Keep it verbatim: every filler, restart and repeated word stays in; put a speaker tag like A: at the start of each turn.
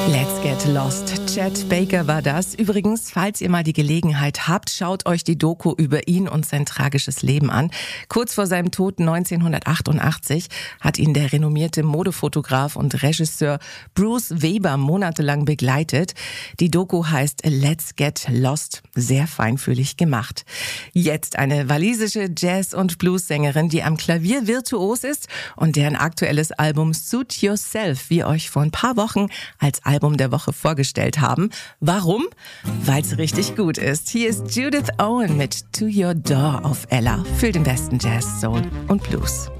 A: Let's Get Lost. Chet Baker war das. Übrigens, falls ihr mal die Gelegenheit habt, schaut euch die Doku über ihn und sein tragisches Leben an. Kurz vor seinem Tod neunzehnhundertachtundachtzig hat ihn der renommierte Modefotograf und Regisseur Bruce Weber monatelang begleitet. Die Doku heißt Let's Get Lost. Sehr feinfühlig gemacht. Jetzt eine walisische Jazz- und Blues-Sängerin, die am Klavier virtuos ist und deren aktuelles Album Suit Yourself wir euch vor ein paar Wochen als Album der Woche vorgestellt haben. Warum? Weil es richtig gut ist. Hier ist Judith Owen mit To Your Door auf Ella für den besten Jazz, Soul und Blues.